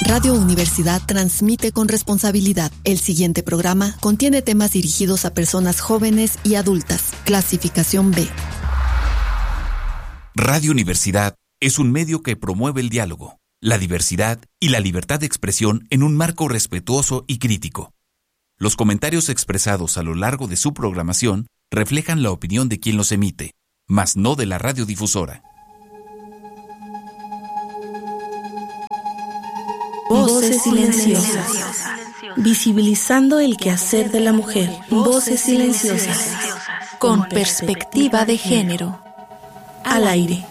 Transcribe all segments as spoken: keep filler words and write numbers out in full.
Radio Universidad transmite con responsabilidad. El siguiente programa contiene temas dirigidos a personas jóvenes y adultas. Clasificación B. Radio Universidad es un medio que promueve el diálogo, la diversidad y la libertad de expresión en un marco respetuoso y crítico. Los comentarios expresados a lo largo de su programación reflejan la opinión de quien los emite, mas no de la radiodifusora. Voces silenciosas. Visibilizando el quehacer de la mujer. Voces silenciosas. Con perspectiva de género. Al aire.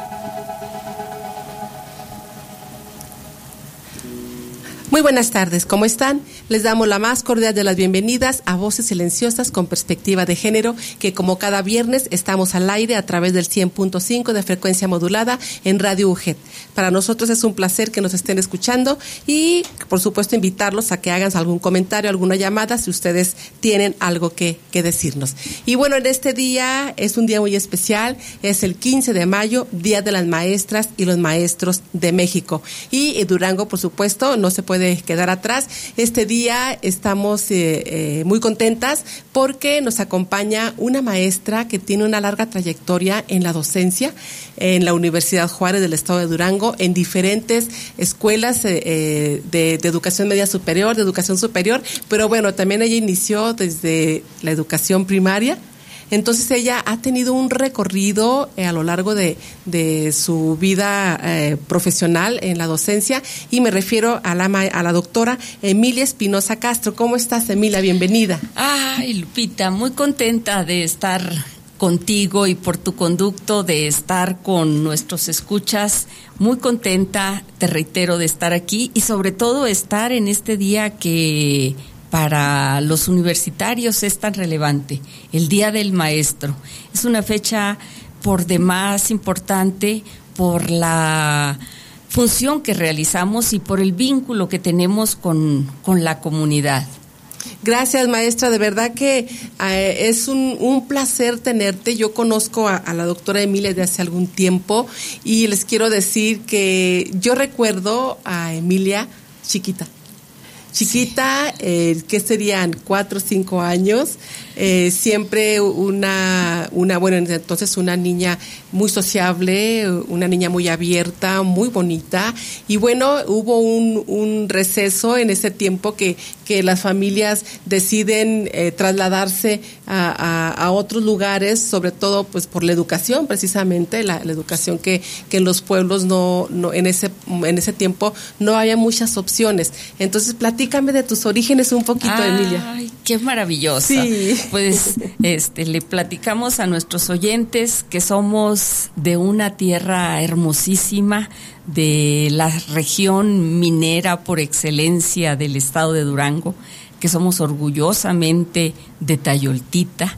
Muy buenas tardes, ¿cómo están? Les damos la más cordial de las bienvenidas a Voces Silenciosas con Perspectiva de Género, que como cada viernes estamos al aire a través del cien punto cinco de frecuencia modulada en Radio U G E T. Para nosotros es un placer que nos estén escuchando y, por supuesto, invitarlos a que hagan algún comentario, alguna llamada, si ustedes tienen algo que, que decirnos. Y bueno, en este día es un día muy especial, es el quince de mayo, Día de las Maestras y los Maestros de México. Y eh, Durango, por supuesto, no se puede de quedar atrás. Este día estamos eh, eh, muy contentas porque nos acompaña una maestra que tiene una larga trayectoria en la docencia en la Universidad Juárez del Estado de Durango, en diferentes escuelas eh, eh, de, de educación media superior, de educación superior, pero bueno, también ella inició desde la educación primaria. Entonces ella ha tenido un recorrido eh, a lo largo de, de su vida eh, profesional en la docencia, y me refiero a la, a la doctora Emilia Espinosa Castro. ¿Cómo estás, Emilia? Bienvenida. Ay, Lupita, muy contenta de estar contigo y por tu conducto, de estar con nuestros escuchas. Muy contenta, te reitero, de estar aquí y sobre todo estar en este día que para los universitarios es tan relevante, el Día del Maestro. Es una fecha por demás importante por la función que realizamos y por el vínculo que tenemos con, con la comunidad. Gracias, maestra, de verdad que eh, es un, un placer tenerte. Yo conozco a, a la doctora Emilia desde hace algún tiempo y les quiero decir que yo recuerdo a Emilia chiquita. Chiquita, sí. eh, ¿qué serían? Cuatro o cinco años, eh, siempre una, una, bueno, entonces una niña muy sociable, una niña muy abierta, muy bonita, y bueno, hubo un, un receso en ese tiempo que, que las familias deciden eh, trasladarse a, a, a otros lugares, sobre todo pues por la educación, precisamente, la, la educación que, que en los pueblos no, no, en ese, en ese tiempo no había muchas opciones. Entonces, platícame de tus orígenes un poquito, Ay, Emilia. Ay, qué maravillosa. Sí. Pues este, le platicamos a nuestros oyentes que somos de una tierra hermosísima, de la región minera por excelencia del estado de Durango, que somos orgullosamente de Tayoltita.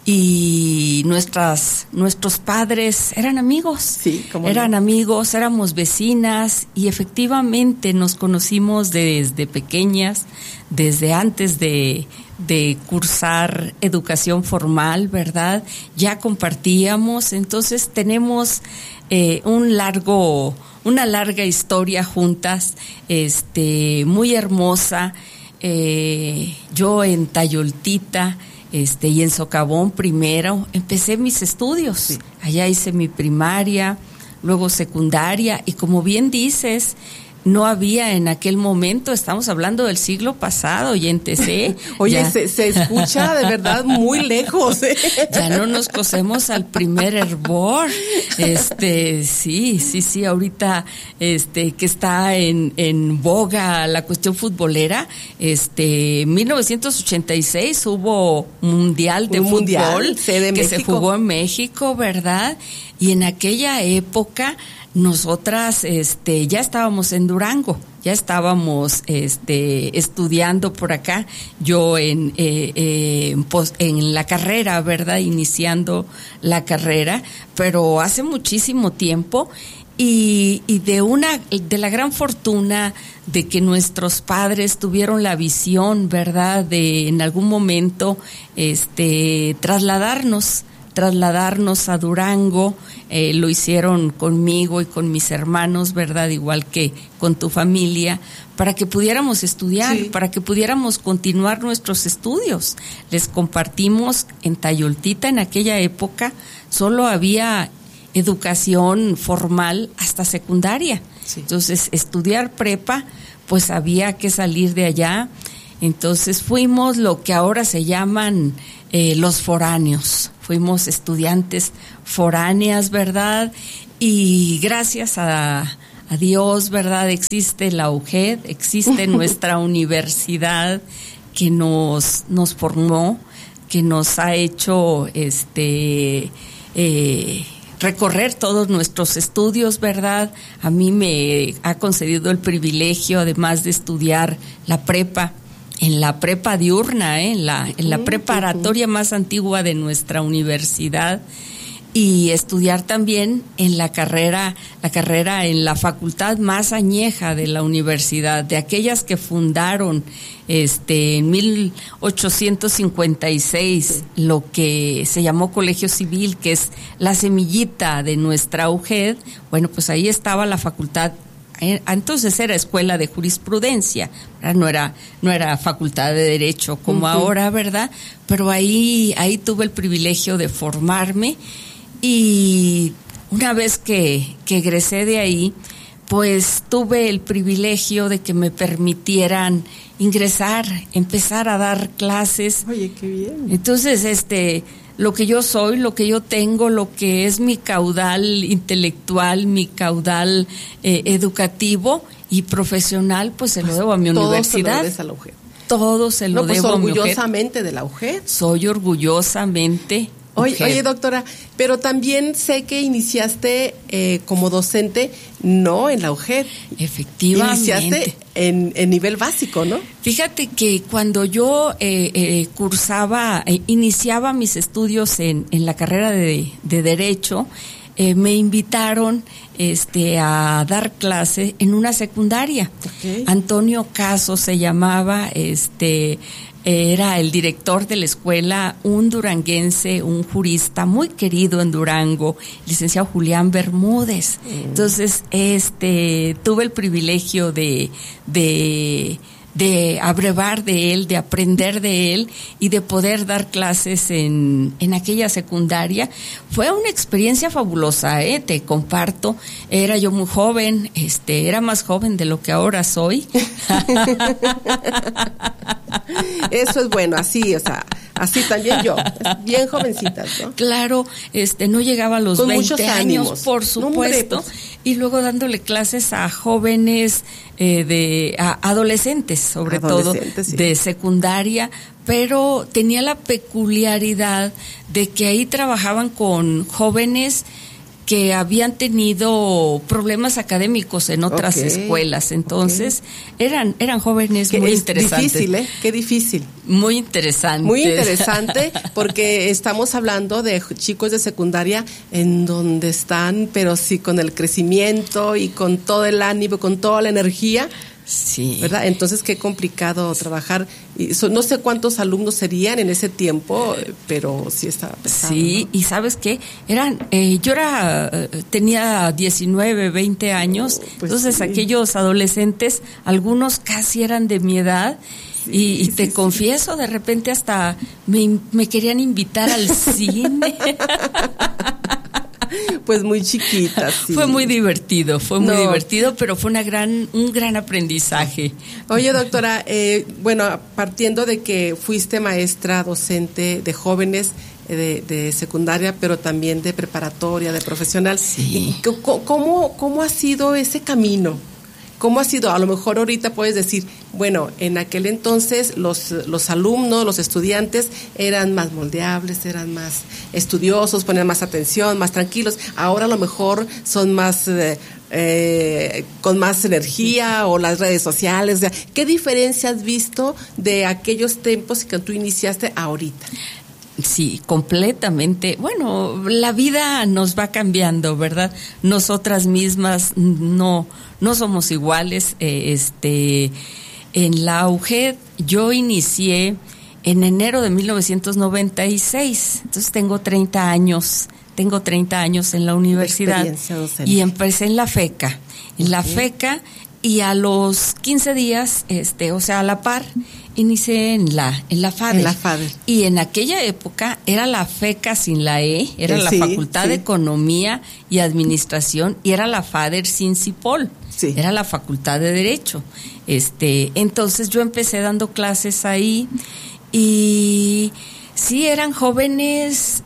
Y nuestras, nuestros padres eran amigos, sí, ¿cómo eran no? amigos, éramos vecinas y efectivamente nos conocimos desde pequeñas, desde antes de, de cursar educación formal, ¿verdad? Ya compartíamos, entonces tenemos eh, un largo, una larga historia juntas, este, muy hermosa. Eh, yo en Tayoltita, Este, y en Socavón primero empecé mis estudios, sí. Allá hice mi primaria, luego secundaria, y como bien dices, no había en aquel momento, estamos hablando del siglo pasado, oyentes, ¿eh? Oye, se, se escucha de verdad muy lejos, ¿eh? Ya no nos cosemos al primer hervor. Este, sí, sí, sí, ahorita este que está en en boga la cuestión futbolera, este, en mil novecientos ochenta y seis hubo mundial de Un fútbol mundial, que México. Se jugó en México, ¿verdad? Y en aquella época nosotras este ya estábamos en Durango, ya estábamos este estudiando por acá, yo en eh, eh, en, post, en la carrera, ¿verdad? Iniciando la carrera, pero hace muchísimo tiempo. Y, y de una de la gran fortuna de que nuestros padres tuvieron la visión, ¿verdad?, de en algún momento este trasladarnos trasladarnos a Durango, eh, lo hicieron conmigo y con mis hermanos, ¿verdad? Igual que con tu familia, para que pudiéramos estudiar, sí. para que pudiéramos continuar nuestros estudios. Les compartimos en Tayoltita, en aquella época, solo había educación formal hasta secundaria. Sí. Entonces, estudiar prepa, pues había que salir de allá. Entonces fuimos lo que ahora se llaman eh, los foráneos. Fuimos estudiantes foráneas, ¿verdad? Y gracias a, a Dios, ¿verdad? Existe la U G E D, existe nuestra universidad que nos, nos formó, que nos ha hecho este eh, recorrer todos nuestros estudios, ¿verdad? A mí me ha concedido el privilegio, además de estudiar la prepa, en la prepa diurna, ¿eh? en la, en la preparatoria más antigua de nuestra universidad, y estudiar también en la carrera, la carrera en la facultad más añeja de la universidad, de aquellas que fundaron este en mil ochocientos cincuenta y seis sí. lo que se llamó Colegio Civil, que es la semillita de nuestra U G E D. Bueno, pues ahí estaba la facultad. Entonces era escuela de jurisprudencia, ¿verdad? no era no era facultad de derecho como uh-huh. ahora, ¿verdad? Pero ahí ahí tuve el privilegio de formarme, y una vez que que egresé de ahí, pues tuve el privilegio de que me permitieran ingresar, empezar a dar clases. Oye, qué bien. Entonces, este lo que yo soy, lo que yo tengo, lo que es mi caudal intelectual, mi caudal eh, educativo y profesional, pues se lo debo a mi todo universidad. Se lo debes a la U G E D. Todo se lo no, pues debo a mi U G E D. Orgullosamente de la U G E D. Soy orgullosamente Oye, oye, doctora, pero también sé que iniciaste eh, como docente, no en la U G E D. Efectivamente. Iniciaste en, en nivel básico, ¿no? Fíjate que cuando yo eh, eh, cursaba, eh, iniciaba mis estudios en, en la carrera de, de Derecho, eh, me invitaron este, a dar clase en una secundaria. Okay. Antonio Caso se llamaba, este... era el director de la escuela, un duranguense, un jurista muy querido en Durango, licenciado Julián Bermúdez. Mm. Entonces, este, tuve el privilegio de, de, de abrevar de él, de aprender de él y de poder dar clases en, en aquella secundaria. Fue una experiencia fabulosa, ¿eh? Te comparto. Era yo muy joven, este, era más joven de lo que ahora soy. Eso es bueno, así, o sea, así también yo, bien jovencitas, ¿no? Claro, este, no llegaba a los con veinte años, ánimos. por supuesto, no, hombre, pues. Y luego dándole clases a jóvenes, eh, de, a adolescentes, sobre adolescentes, todo, sí. de secundaria, pero tenía la peculiaridad de que ahí trabajaban con jóvenes que habían tenido problemas académicos en otras okay, escuelas, entonces okay. eran eran jóvenes muy interesantes. Difícil, ¿eh? Qué difícil. Muy interesante. Muy interesante, porque estamos hablando de chicos de secundaria en donde están, pero sí con el crecimiento y con todo el ánimo, con toda la energía. Sí. ¿Verdad? Entonces, qué complicado trabajar. Y so, no sé cuántos alumnos serían en ese tiempo, pero sí estaba pesado. Sí, ¿no? Y ¿sabes qué? Eran, eh, yo era, tenía diecinueve, veinte años, oh, pues entonces sí. Aquellos adolescentes, algunos casi eran de mi edad. Sí, y, y te sí, confieso, sí. De repente hasta me, me querían invitar al cine. Pues muy chiquita, sí. Fue muy divertido, fue muy no. divertido, pero fue una gran, un gran aprendizaje. Oye, doctora, eh, bueno, partiendo de que fuiste maestra docente de jóvenes de, de secundaria, pero también de preparatoria, de profesional, sí. ¿cómo, cómo ha sido ese camino? ¿Cómo ha sido? A lo mejor ahorita puedes decir, bueno, en aquel entonces los, los alumnos, los estudiantes eran más moldeables, eran más estudiosos, ponían más atención, más tranquilos. Ahora a lo mejor son más, eh, eh, con más energía, o las redes sociales. O sea, ¿qué diferencia has visto de aquellos tiempos que tú iniciaste ahorita? Sí, completamente. Bueno, la vida nos va cambiando, ¿verdad? Nosotras mismas no no somos iguales. Eh, este, en la U G E D yo inicié en enero de mil novecientos noventa y seis. Entonces tengo treinta años, tengo treinta años en la universidad y empecé en la FECA, en okay. la FECA y a los quince días, este, o sea, a la par, inicié en la en la FADER. En la FADER. Y en aquella época era la FECA sin la E, era la sí, Facultad sí. de Economía y Administración y era la FADER sin CIPOL. Sí. Era la Facultad de Derecho. Este, entonces yo empecé dando clases ahí y sí eran jóvenes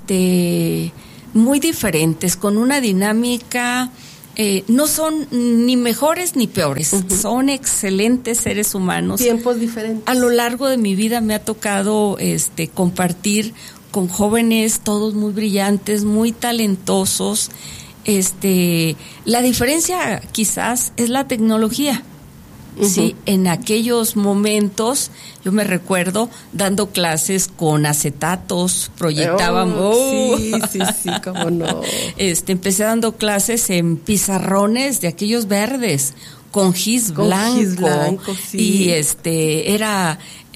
este muy diferentes, con una dinámica. Eh, no son ni mejores ni peores, uh-huh. son excelentes seres humanos. Tiempos diferentes. A lo largo de mi vida me ha tocado este, compartir con jóvenes, todos muy brillantes, muy talentosos. Este, la diferencia quizás es la tecnología. Uh-huh. Sí, en aquellos momentos yo me recuerdo dando clases con acetatos, proyectábamos. Oh, sí, sí, sí, cómo no. Este, empecé dando clases en pizarrones de aquellos verdes con gis con blanco, gis blanco sí. y este era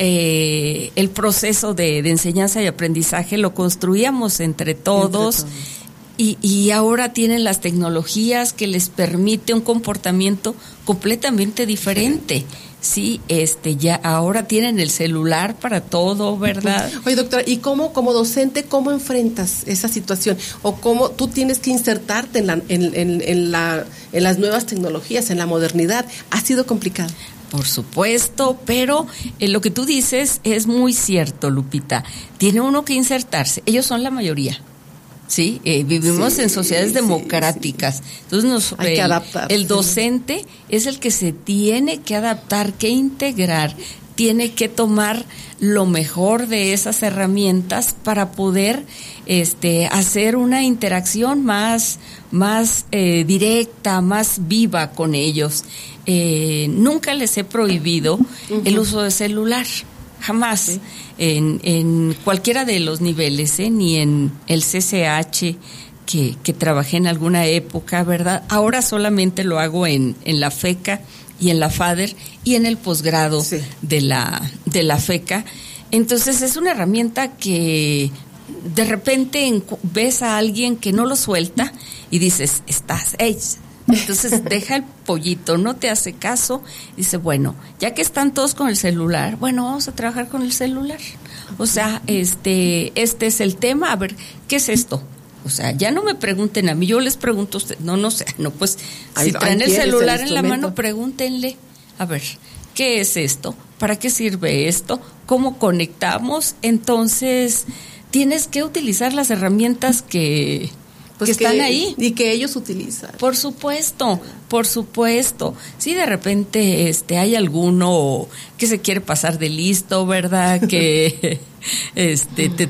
eh, el proceso de, de enseñanza y aprendizaje lo construíamos entre todos. Entre todos. Y, y ahora tienen las tecnologías que les permite un comportamiento completamente diferente. Sí, este, ya ahora tienen el celular para todo, ¿verdad? Oye, doctora, ¿y cómo, como docente, cómo enfrentas esa situación? ¿O cómo tú tienes que insertarte en, la, en, en, en, la, en las nuevas tecnologías, en la modernidad? ¿Ha sido complicado? Por supuesto, pero eh, lo que tú dices es muy cierto, Lupita. Tiene uno que insertarse. Ellos son la mayoría. Sí, eh, vivimos sí, en sociedades sí, democráticas, sí. Entonces nos, hay que el, adaptarse. El docente es el que se tiene que adaptar, que integrar, tiene que tomar lo mejor de esas herramientas para poder este, hacer una interacción más, más eh, directa, más viva con ellos. Eh, nunca les he prohibido uh-huh. el uso de celular. Jamás, sí. en, en cualquiera de los niveles, ¿eh? Ni en el C C H, que, que trabajé en alguna época, ¿verdad? Ahora solamente lo hago en, en la FECA y en la FADER y en el posgrado sí. de la, de la FECA. Entonces es una herramienta que de repente en, ves a alguien que no lo suelta y dices, estás, hey, entonces deja el pollito, no te hace caso, dice, bueno, ya que están todos con el celular, bueno, vamos a trabajar con el celular. O sea, este, este es el tema, a ver, ¿qué es esto? O sea, ya no me pregunten a mí, yo les pregunto a usted, no, no sé, no, pues, si traen el celular en la mano, pregúntenle, a ver, ¿qué es esto? ¿Para qué sirve esto? ¿Cómo conectamos? Entonces, tienes que utilizar las herramientas que... Pues que, que están ahí. Y que ellos utilizan. Por supuesto, por supuesto. Si de repente este hay alguno que se quiere pasar de listo, ¿verdad? Que este te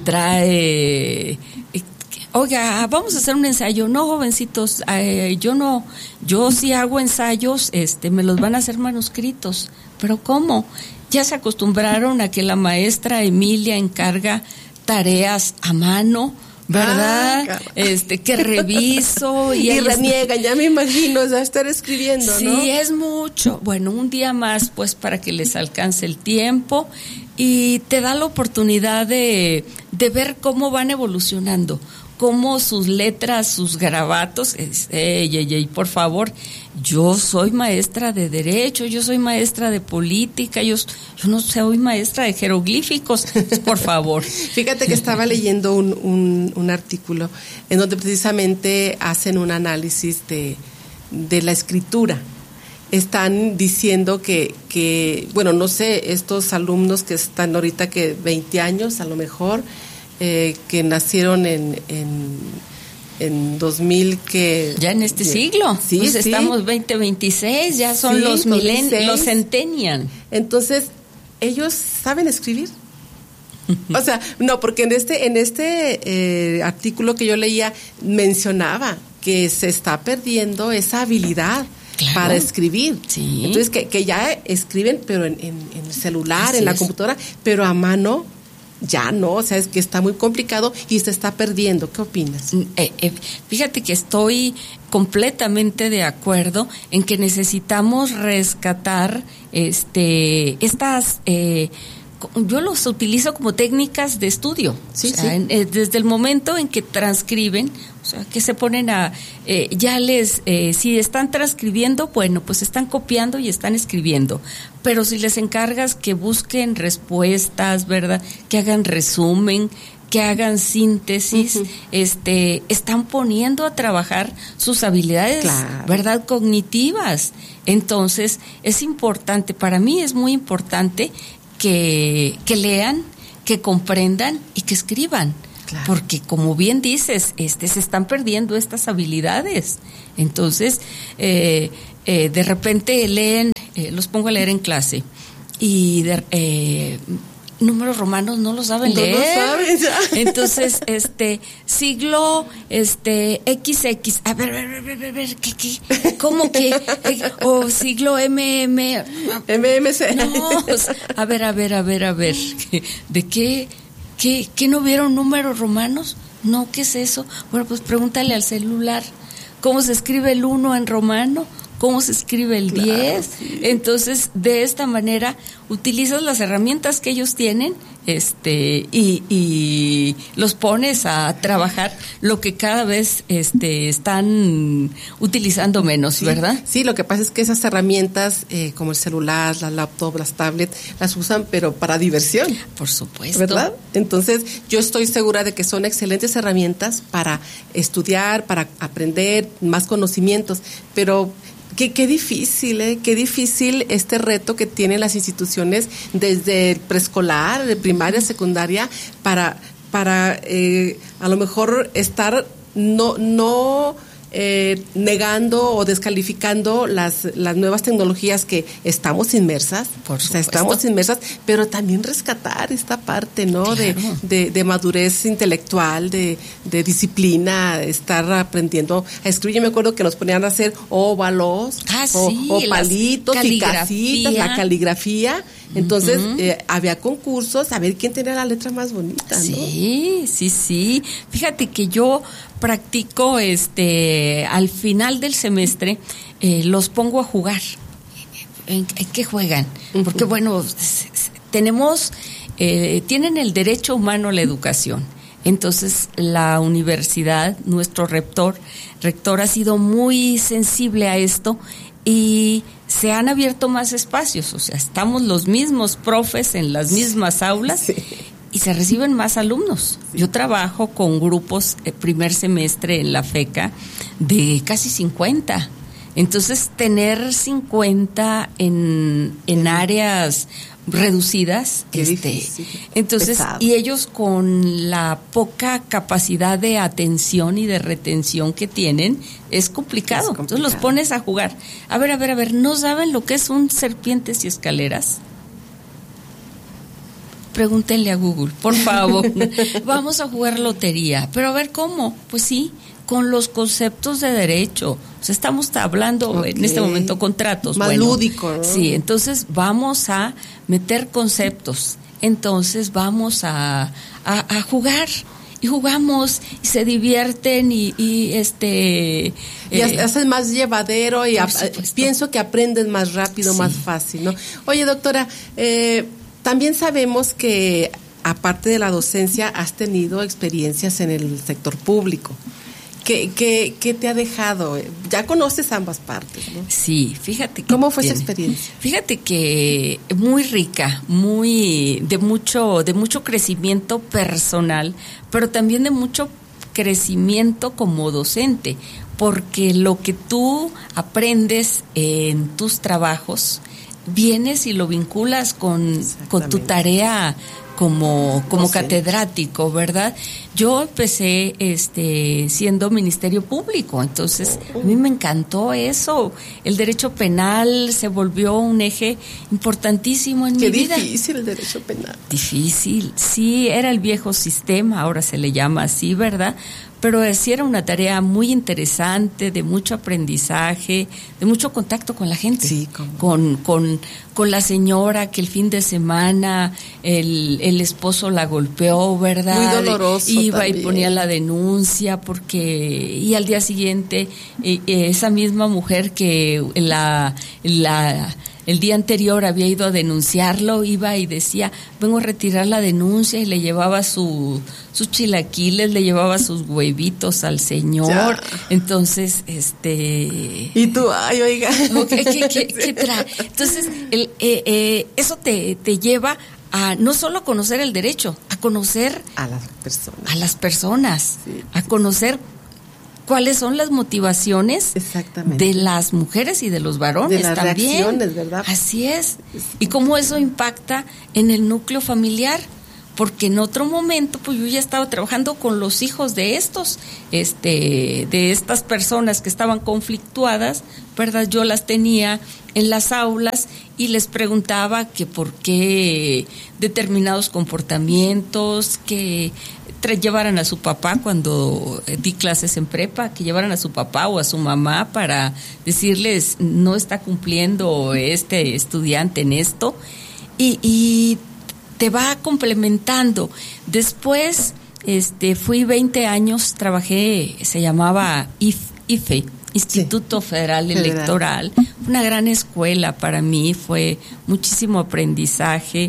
trae... Oiga, vamos a hacer un ensayo. No, jovencitos, eh, yo no, yo sí hago ensayos, este, me los van a hacer manuscritos. ¿Pero cómo? Ya se acostumbraron a que la maestra Emilia encarga tareas a mano, ¿verdad? Ah, este, que reviso y, y reniegan, ya me imagino, o sea, estar escribiendo, sí, ¿no? Sí, es mucho. Bueno, un día más, pues, para que les alcance el tiempo y te da la oportunidad de, de ver cómo van evolucionando, cómo sus letras, sus garabatos, ey, ey, ey, por favor, yo soy maestra de derecho, yo soy maestra de política, yo, yo no soy maestra de jeroglíficos, por favor. Fíjate que estaba leyendo un, un, un artículo en donde precisamente hacen un análisis de, de la escritura. Están diciendo que, que, bueno, no sé, estos alumnos que están ahorita que veinte años a lo mejor, Eh, que nacieron en, en, en dos mil, que... Ya en este siglo, sí, pues sí. Estamos veinte veintiséis, ya son sí, los millennials, los centennial. Entonces, ¿ellos saben escribir? O sea, no, porque en este, en este eh, artículo que yo leía mencionaba que se está perdiendo esa habilidad. Claro. Para escribir. Sí. Entonces, que, que ya escriben, pero en, en, en el celular, así en la es. computadora, pero a mano... Ya no, o sea, es que está muy complicado y se está perdiendo. ¿Qué opinas? Eh, eh, fíjate que estoy completamente de acuerdo en que necesitamos rescatar este estas eh, yo los utilizo como técnicas de estudio. Sí, o sea, sí. en, eh, desde el momento en que transcriben, o sea, que se ponen a, eh, ya les, eh, si están transcribiendo, bueno, pues están copiando y están escribiendo. Pero si les encargas que busquen respuestas, ¿verdad? Que hagan resumen, que hagan síntesis, uh-huh. este, están poniendo a trabajar sus habilidades, claro. ¿verdad? Cognitivas. Entonces, es importante, para mí es muy importante que, que lean, que comprendan y que escriban. Claro. Porque como bien dices, este, se están perdiendo estas habilidades. Entonces, eh, eh, de repente leen, eh, los pongo a leer en clase y de, eh, números romanos no los saben no leer. No saben ya. Entonces, este, siglo, este, equis equis, a ver, a ver, a ver, a ver, ¿qué, qué? ¿Cómo que? O siglo M M. M M C. No, a ver, a ver, a ver, a ver, ¿de qué? ¿Qué, ¿Qué no vieron números romanos? No, ¿qué es eso? Bueno, pues pregúntale al celular. ¿Cómo se escribe el uno en romano? ¿Cómo se escribe el claro, diez? Sí. Entonces, de esta manera, utilizas las herramientas que ellos tienen este y, y los pones a trabajar lo que cada vez este están utilizando menos, sí, ¿verdad? Sí, lo que pasa es que esas herramientas, eh, como el celular, la laptop, las tablets, las usan, pero para diversión. Por supuesto. ¿Verdad? Entonces, yo estoy segura de que son excelentes herramientas para estudiar, para aprender más conocimientos, pero Qué, qué difícil, ¿eh? Qué difícil este reto que tienen las instituciones desde el preescolar, de primaria, secundaria, para, para eh, a lo mejor estar no, no eh, negando o descalificando las, las nuevas tecnologías que estamos inmersas. Por supuesto. O sea, estamos inmersas, pero también rescatar esta parte, ¿no? Claro. De, de, de madurez intelectual, de, de disciplina, estar aprendiendo a escribir. Yo me acuerdo que nos ponían a hacer óvalos, ah, o, sí, o palitos y casitas, la caligrafía. Entonces, uh-huh. eh, había concursos a ver quién tenía la letra más bonita, ¿no? Sí, sí, sí. Fíjate que yo practico, este, al final del semestre, eh, los pongo a jugar. ¿En, en qué juegan? Uh-huh. Porque, bueno, tenemos, eh, tienen el derecho humano a la educación. Entonces, la universidad, nuestro rector, rector ha sido muy sensible a esto y se han abierto más espacios, o sea, estamos los mismos profes en las mismas aulas sí. y se reciben más alumnos. Sí. Yo trabajo con grupos eh, primer semestre en la FECA de casi cincuenta. Entonces, tener cincuenta en, en áreas reducidas, Qué este, difícil, entonces, pesado. Y ellos con la poca capacidad de atención y de retención que tienen, es complicado. es complicado. Entonces los pones a jugar. A ver, a ver, a ver, ¿no saben lo que es un serpientes y escaleras? Pregúntenle a Google, por favor. Vamos a jugar lotería. Pero a ver, ¿cómo? Pues sí, con los conceptos de derecho. O sea, estamos hablando okay. en este momento contratos. Más bueno, lúdico, ¿no? Sí, entonces vamos a meter conceptos. Entonces vamos a, a, a jugar. Y jugamos, y se divierten, y, y este... Y eh, haces más llevadero, y a, pienso que aprendes más rápido, sí. más fácil, ¿no? Oye, doctora, eh, también sabemos que, aparte de la docencia, has tenido experiencias en el sector público. ¿Qué, qué, qué te ha dejado? Ya conoces ambas partes, ¿no? Sí, fíjate que ¿Cómo fue tiene, esa experiencia? Fíjate que muy rica, muy de mucho, de mucho crecimiento personal, pero también de mucho crecimiento como docente, porque lo que tú aprendes en tus trabajos, vienes y lo vinculas con, con tu tarea como como catedrático, ¿verdad? Yo empecé este siendo ministerio público, entonces a mí me encantó eso. El derecho penal se volvió un eje importantísimo en Qué mi vida. Qué difícil el derecho penal. Difícil, sí, era el viejo sistema, ahora se le llama así, ¿verdad? Pero sí era una tarea muy interesante, de mucho aprendizaje, de mucho contacto con la gente, sí, ¿cómo? con con con la señora que el fin de semana el, el esposo la golpeó, ¿verdad? Muy doloroso Iba también. Y ponía la denuncia porque y al día siguiente eh, esa misma mujer que la la el día anterior había ido a denunciarlo, iba y decía, vengo a retirar la denuncia, y le llevaba su, sus chilaquiles, le llevaba sus huevitos al señor. Ya. Entonces, este... Y tú, ay, oiga. ¿Qué, qué, qué, qué tra- Entonces, el, eh, eh, eso te, te lleva a no solo a conocer el derecho, a conocer... A las personas. A las personas, sí. A conocer cuáles son las motivaciones de las mujeres y de los varones de las también. Reacciones, ¿verdad? Así es. Y cómo eso impacta en el núcleo familiar, porque en otro momento pues yo ya estaba trabajando con los hijos de estos, este, de estas personas que estaban conflictuadas, ¿verdad? Yo las tenía en las aulas y les preguntaba que por qué determinados comportamientos, que tra- llevaran a su papá cuando di clases en prepa, que llevaran a su papá o a su mamá para decirles no está cumpliendo este estudiante en esto, y, y te va complementando. Después este fui veinte años, trabajé, se llamaba I F, I F E, Instituto sí. Federal Electoral. Federal. Una gran escuela para mí, fue muchísimo aprendizaje.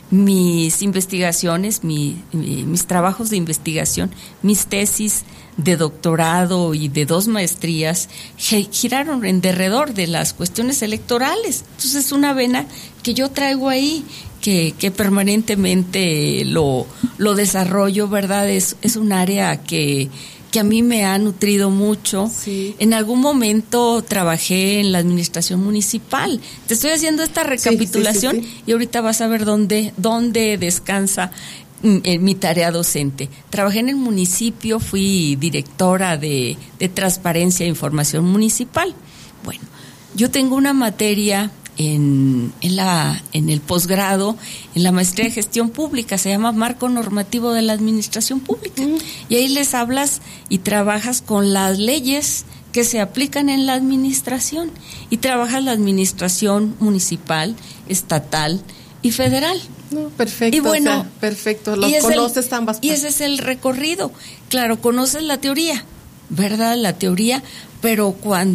Mis investigaciones, mi, mi, mis trabajos de investigación, mis tesis de doctorado y de dos maestrías giraron en derredor de las cuestiones electorales. Entonces, una vena que yo traigo ahí, que, que permanentemente lo, lo desarrollo, ¿verdad? Es, es un área que, que a mí me ha nutrido mucho. Sí. En algún momento trabajé en la administración municipal. Te estoy haciendo esta recapitulación, sí, sí, sí, sí. Y ahorita vas a ver dónde, dónde descansa en mi tarea docente. Trabajé en el municipio, fui directora de, de Transparencia e Información Municipal. Bueno, yo tengo una materia en, en, la, en el posgrado, en la maestría de Gestión Pública, se llama Marco Normativo de la Administración Pública. Mm. Y ahí les hablas y trabajas con las leyes que se aplican en la administración. Y trabajas la administración municipal, estatal y federal. No, perfecto, y bueno, o sea, perfecto, los conoces ambas partes. Y ese es el recorrido. Claro, conoces la teoría, ¿verdad? La teoría, pero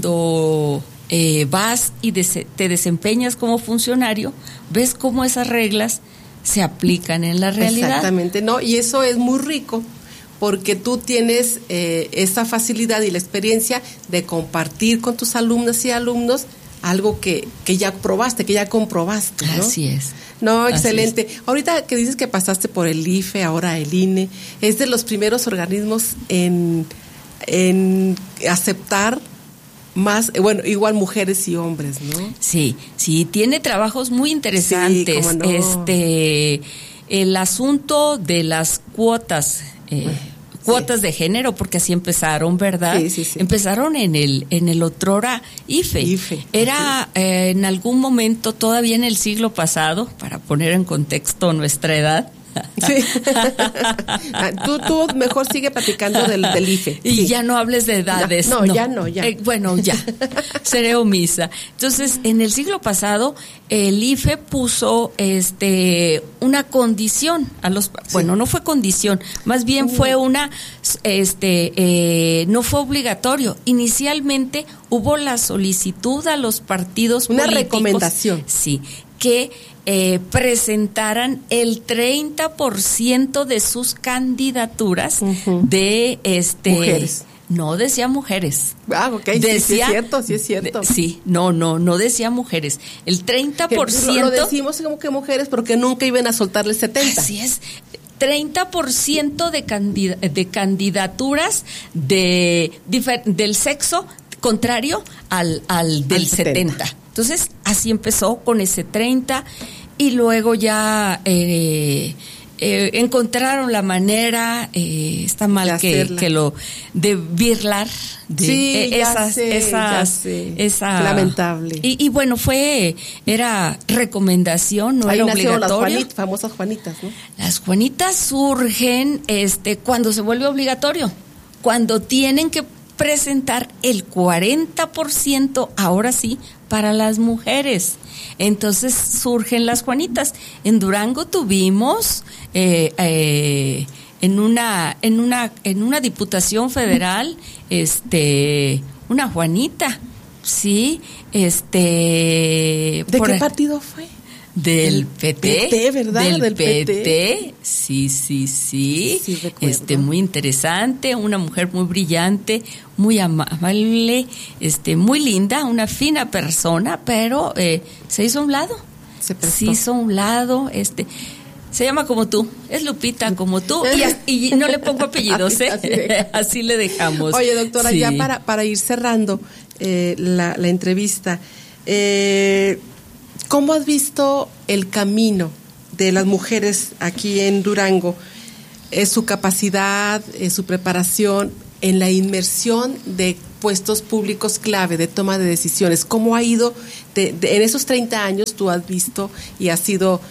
cuando eh, vas y des- te desempeñas como funcionario, ves cómo esas reglas se aplican en la realidad. Exactamente, no, y eso es muy rico, porque tú tienes eh, esa facilidad y la experiencia de compartir con tus alumnas y alumnos algo que, que ya probaste, que ya comprobaste, ¿no? Así es. No, excelente. Ahorita que dices que pasaste por el I F E, ahora el I N E, es de los primeros organismos en, en aceptar más, bueno, igual mujeres y hombres, ¿no? Sí, sí, tiene trabajos muy interesantes. Sí, cómo no. Este, el asunto de las cuotas, eh, cuotas sí. de género, porque así empezaron, ¿verdad? Sí, sí, sí. Empezaron en el en el otrora I F E. I F E. Era eh, en algún momento, todavía en el siglo pasado, para poner en contexto nuestra edad. Sí. tú, tú mejor sigue platicando del, del I F E. Y sí. ya no hables de edades. No, no, no. ya no, ya. Eh, bueno, ya. Seré omisa. Entonces, en el siglo pasado, el I F E puso este una condición a los, sí. bueno, no fue condición, más bien uh. fue una, este, eh, no fue obligatorio. Inicialmente hubo la solicitud a los partidos una políticos. Una recomendación. Sí, que Eh, presentaran el treinta por ciento de sus candidaturas uh-huh. de este mujeres. No decía mujeres. Ah, ok, decía, sí, sí es cierto, sí es cierto. De, sí, no, no, no decía mujeres. El treinta por ciento. Lo, lo decimos como que mujeres porque nunca iban a soltarle el setenta. Así es. treinta por ciento de, candid- de candidaturas de, difer- del sexo contrario al, al del al setenta. setenta. Entonces, así empezó con ese treinta y luego ya eh, eh, encontraron la manera, eh, está mal que, que lo, de birlar. De, sí, eh, ya esas, sé, esas, ya sé. Esa, lamentable. Y, y bueno, fue, era recomendación, no Ahí era nacieron obligatorio. Las Juanit, famosas Juanitas, ¿no? Las Juanitas surgen este, cuando se vuelve obligatorio, cuando tienen que presentar el cuarenta por ciento, ahora sí, para las mujeres. Entonces surgen las Juanitas. En Durango tuvimos eh, eh, en una en una en una diputación federal este una Juanita, sí, este Eh, ¿De qué a, partido fue? Del P T, P T, ¿verdad? Del, Del P T. P T. Sí, sí, sí. Sí, recuerdo. Este, muy interesante, una mujer muy brillante, muy amable, este, muy linda, una fina persona, pero eh, se hizo a un lado. Se prestó. Se hizo a un lado, este. Se llama como tú, es Lupita como tú, y, y no le pongo apellidos, ¿eh? Así, así le dejamos. Oye, doctora, sí. ya para, para ir cerrando eh, la, la entrevista, eh, ¿cómo has visto el camino de las mujeres aquí en Durango? Eh, su capacidad, eh, su preparación en la inmersión de puestos públicos clave, de toma de decisiones. ¿Cómo ha ido de, de, en esos treinta años? Tú has visto y has sido,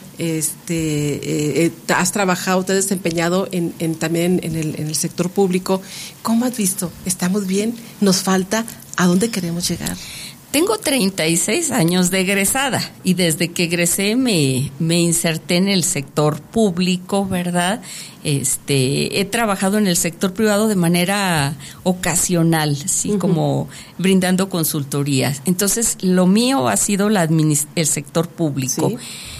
este, eh, has trabajado, te has desempeñado en, en también en el, en el sector público. ¿Cómo has visto? ¿Estamos bien? ¿Nos falta? ¿A dónde queremos llegar? Tengo treinta y seis años de egresada y desde que egresé me, me inserté en el sector público, ¿verdad? Este, he trabajado en el sector privado de manera ocasional, sí, uh-huh. como brindando consultorías. Entonces, lo mío ha sido la administ- el sector público. ¿Sí?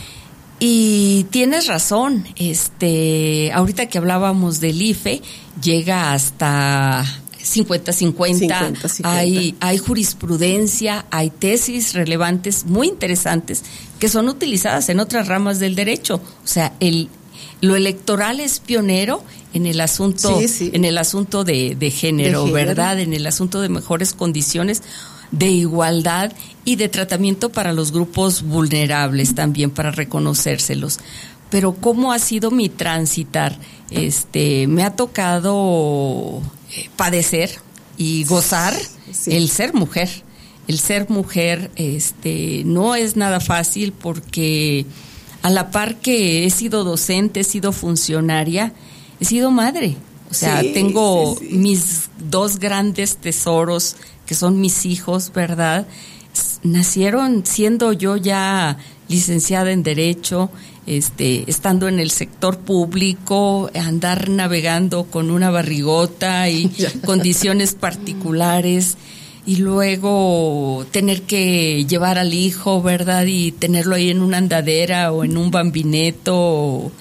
Y tienes razón, este, ahorita que hablábamos del I F E, llega hasta cincuenta cincuenta, hay, hay jurisprudencia, hay tesis relevantes muy interesantes que son utilizadas en otras ramas del derecho. O sea, el lo electoral es pionero en el asunto, sí, sí. en el asunto de, de, género, de género, ¿verdad? En el asunto de mejores condiciones de igualdad y de tratamiento para los grupos vulnerables también, para reconocérselos. Pero ¿cómo ha sido mi transitar? Este, me ha tocado padecer y gozar sí. el ser mujer. El ser mujer este, no es nada fácil porque a la par que he sido docente, he sido funcionaria, he sido madre. O sea, sí, tengo sí, sí. mis dos grandes tesoros, que son mis hijos, ¿verdad? Nacieron siendo yo ya licenciada en Derecho, este, estando en el sector público, andar navegando con una barrigota y condiciones particulares, y luego tener que llevar al hijo, ¿verdad? Y tenerlo ahí en una andadera o en un bambineto,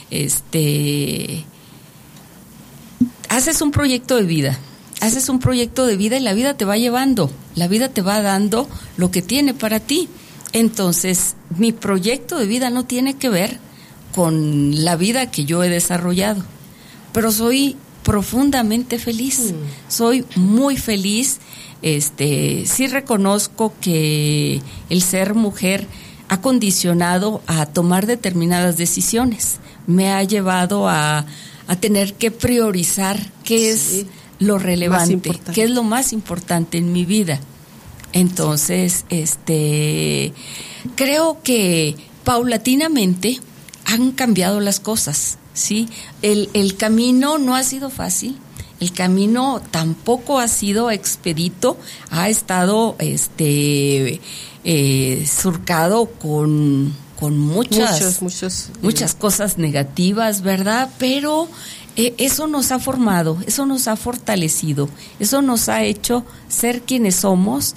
este... Haces un proyecto de vida, haces un proyecto de vida y la vida te va llevando, la vida te va dando lo que tiene para ti. Entonces, mi proyecto de vida no tiene que ver con la vida que yo he desarrollado, pero soy profundamente feliz, mm. soy muy feliz. Este, sí reconozco que el ser mujer ha condicionado a tomar determinadas decisiones, me ha llevado a a tener que priorizar qué sí, es lo relevante, qué es lo más importante en mi vida. Entonces, este, creo que paulatinamente han cambiado las cosas, ¿sí? El, el camino no ha sido fácil, el camino tampoco ha sido expedito, ha estado, este, eh, surcado con... con muchas muchos, muchos, muchas eh. cosas negativas, ¿verdad? Pero eh, eso nos ha formado, eso nos ha fortalecido, eso nos ha hecho ser quienes somos,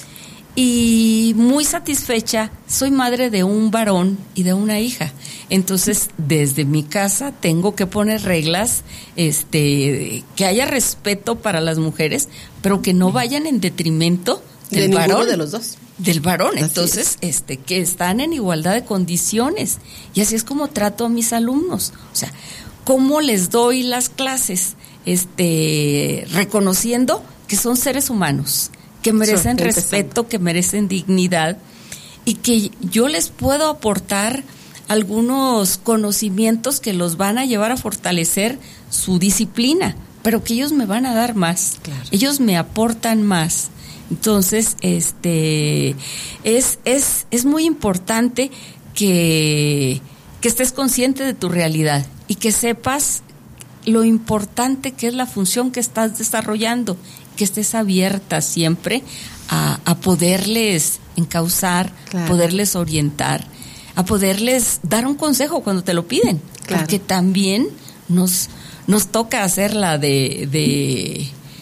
y muy satisfecha. Soy madre de un varón y de una hija, entonces desde mi casa tengo que poner reglas, este, que haya respeto para las mujeres, pero que no vayan en detrimento del de varón. Ninguno de los dos. Del varón, entonces, este, que están en igualdad de condiciones, y así es como trato a mis alumnos. O sea, cómo les doy las clases, este, reconociendo que son seres humanos, que merecen sí, respeto, que merecen dignidad, y que yo les puedo aportar algunos conocimientos que los van a llevar a fortalecer su disciplina, pero que ellos me van a dar más, claro. Ellos me aportan más. Entonces, este, es, es, es muy importante que, que estés consciente de tu realidad y que sepas lo importante que es la función que estás desarrollando, que estés abierta siempre a, a poderles encauzar, claro. poderles orientar, a poderles dar un consejo cuando te lo piden, claro. porque también nos, nos toca hacerla de, de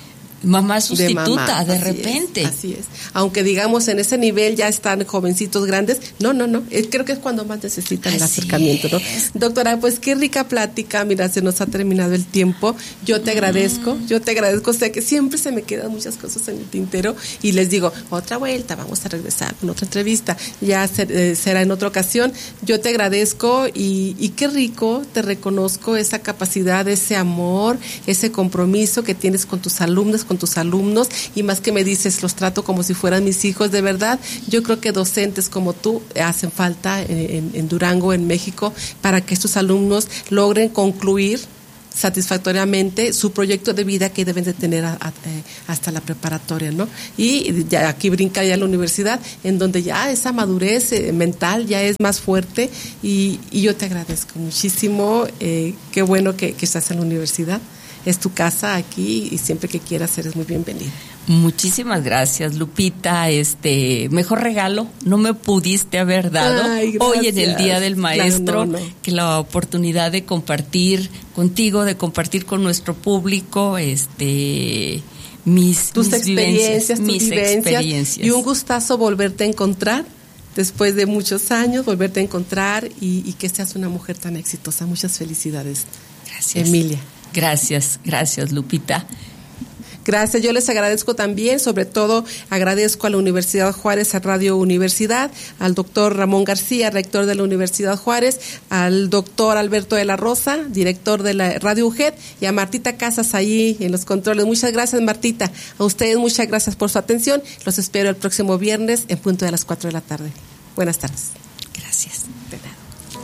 mamá sustituta de, mamá, de así repente. Es, así es. Aunque digamos en ese nivel ya están jovencitos grandes, no, no, no. Eh, creo que es cuando más necesitan el Así acercamiento, ¿no? es. Doctora, pues qué rica plática. Mira, se nos ha terminado el tiempo. Yo te agradezco, yo te agradezco. O sea que siempre se me quedan muchas cosas en el tintero y les digo, otra vuelta, vamos a regresar con otra entrevista. Ya ser, eh, será en otra ocasión. Yo te agradezco y, y qué rico, te reconozco esa capacidad, ese amor, ese compromiso que tienes con tus alumnos, con tus alumnos, y más que me dices, los trato como si fueran mis hijos, de verdad. Yo creo que docentes como tú hacen falta en, en, en Durango, en México, para que estos alumnos logren concluir satisfactoriamente su proyecto de vida que deben de tener a, a, eh, hasta la preparatoria, ¿no? Y ya aquí brinca ya la universidad, en donde ya esa madurez eh, mental ya es más fuerte, y, y yo te agradezco muchísimo. Eh, qué bueno que, que estás en la universidad. Es tu casa aquí y siempre que quieras eres muy bienvenida. Muchísimas gracias, Lupita. Este, mejor regalo no me pudiste haber dado. Ay, hoy en el Día del Maestro, claro, no, no. que la oportunidad de compartir contigo, de compartir con nuestro público, este, mis, tus mis experiencias, vivencias, tus mis vivencias, experiencias. y un gustazo volverte a encontrar después de muchos años, volverte a encontrar y, y que seas una mujer tan exitosa. Muchas felicidades. Gracias, Emilia. Gracias, gracias, Lupita. Gracias, yo les agradezco también, sobre todo agradezco a la Universidad Juárez, a Radio Universidad, al doctor Ramón García, rector de la Universidad Juárez, al doctor Alberto de la Rosa, director de la Radio U G E D, y a Martita Casas ahí en los controles. Muchas gracias, Martita. A ustedes muchas gracias por su atención. Los espero el próximo viernes en punto de las cuatro de la tarde. Buenas tardes. Gracias. De nada.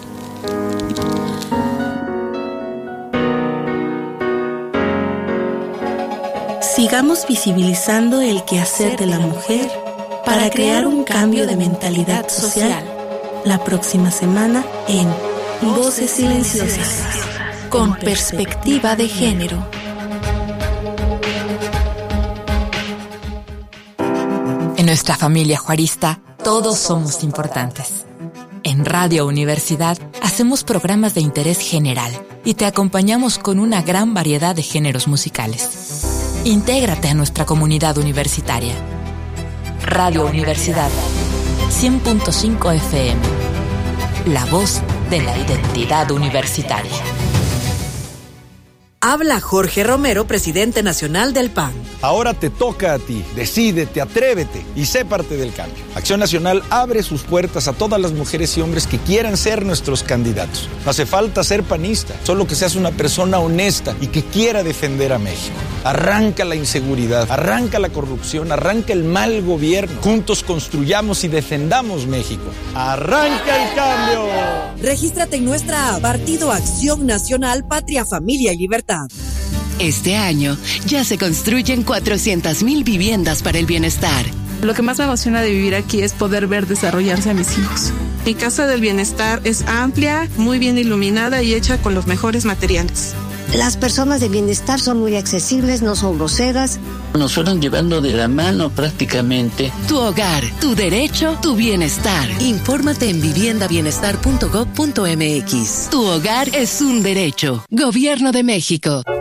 Sigamos visibilizando el quehacer de la mujer para crear un cambio de mentalidad social. La próxima semana en Voces Silenciosas. Con perspectiva de género. En nuestra familia juarista, todos somos importantes. En Radio Universidad hacemos programas de interés general y te acompañamos con una gran variedad de géneros musicales. Intégrate a nuestra comunidad universitaria. Radio Universidad, cien punto cinco F M. La voz de la identidad universitaria. Habla Jorge Romero, presidente nacional del P A N. Ahora te toca a ti. Decídete, atrévete y sé parte del cambio. Acción Nacional abre sus puertas a todas las mujeres y hombres que quieran ser nuestros candidatos. No hace falta ser panista, solo que seas una persona honesta y que quiera defender a México. Arranca la inseguridad, arranca la corrupción, arranca el mal gobierno. Juntos construyamos y defendamos México. ¡Arranca el cambio! Regístrate en nuestra app Partido Acción Nacional, Patria, Familia y Libertad. Este año ya se construyen cuatrocientas mil viviendas para el bienestar. Lo que más me emociona de vivir aquí es poder ver desarrollarse a mis hijos. Mi casa del bienestar es amplia, muy bien iluminada y hecha con los mejores materiales. Las personas de bienestar son muy accesibles, no son groseras. Nos fueron llevando de la mano prácticamente. Tu hogar, tu derecho, tu bienestar. Infórmate en vivienda bienestar punto gob punto m x. Tu hogar es un derecho. Gobierno de México.